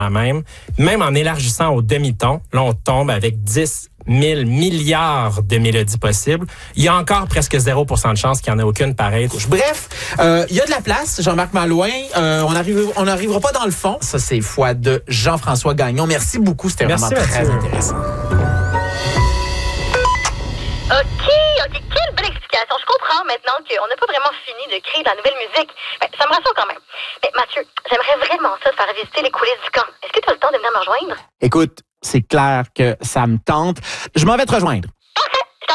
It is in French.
même en élargissant au demi-ton, là, on tombe avec 10 000 milliards de mélodies possibles. Il y a encore presque 0% de chance qu'il n'y en ait aucune pareille. Bref, il y a de la place, Jean-Marc Malouin. On n'arrivera pas dans le fond. Ça, c'est foi de Jean-François Gagnon. Merci beaucoup, c'était vraiment très intéressant. OK, quelle belle explication. Je comprends maintenant qu'on n'a pas vraiment fini de créer de la nouvelle musique. Ça me rassure quand même. Mais Mathieu, j'aimerais vraiment ça te faire visiter les coulisses du camp. Est-ce que tu as le temps de venir me rejoindre? Écoute, c'est clair que ça me tente. Je m'en vais te rejoindre.